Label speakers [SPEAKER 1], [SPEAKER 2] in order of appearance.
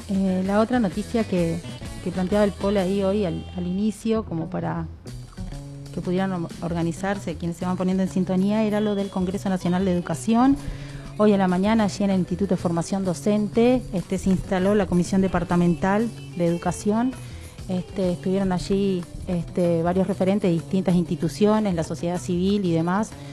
[SPEAKER 1] La otra noticia que planteaba el Polo ahí hoy al inicio, como para que pudieran organizarse quienes se van poniendo en sintonía, era lo del Congreso Nacional de Educación. Hoy a la mañana, allí en el Instituto de Formación Docente, se instaló la Comisión Departamental de Educación. Estuvieron allí varios referentes de distintas instituciones, la sociedad civil y demás,